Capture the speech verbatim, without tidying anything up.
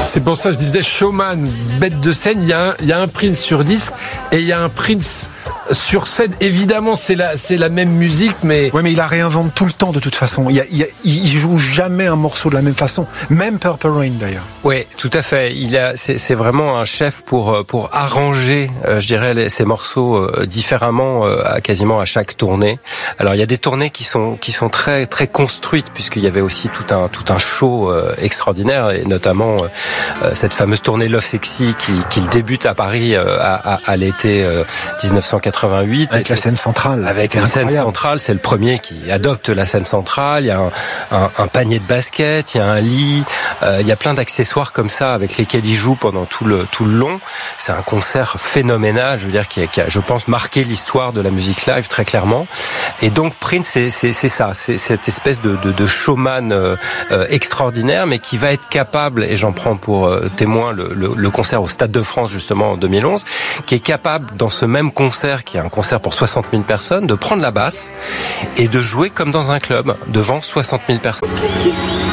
C'est pour ça que je disais showman, bête de scène. Il y a un, il y a un Prince sur disque et il y a un Prince sur scène. Évidemment, c'est la, c'est la même musique, mais... Ouais, mais il la réinvente tout le temps, de toute façon. Il, y a, il, y a, il joue jamais un morceau de la même façon. Même Purple Rain, d'ailleurs. Oui, tout à fait. Il a, c'est, c'est vraiment un chef pour, pour arranger, euh, je dirais, les, ces morceaux euh, différemment, euh, à quasiment à chaque tournée. Alors, il y a des tournées qui sont, qui sont très, très construites, puisqu'il y avait aussi tout un, tout un show euh, extraordinaire, et notamment euh, cette fameuse tournée Love Sexy qui, qui débute à Paris euh, à, à, à l'été euh, dix-neuf cent quatre-vingt-huit. Avec la scène centrale. Avec une scène centrale, c'est le premier qui adopte la scène centrale. Il y a un, un, un panier de basket, il y a un lit, euh, il y a plein d'accessoires comme ça avec lesquels il joue pendant tout le tout le long. C'est un concert phénoménal, je veux dire, qui a, qui a je pense, marqué l'histoire de la musique live très clairement. Et donc Prince, c'est, c'est, c'est ça, c'est cette espèce de, de, de showman euh, euh, extraordinaire, mais qui va être capable, et j'en prends pour euh, témoin le, le, le concert au Stade de France justement en deux mille onze, qui est capable dans ce même concert, qui est un concert pour soixante mille personnes, de prendre la basse et de jouer comme dans un club devant soixante mille personnes.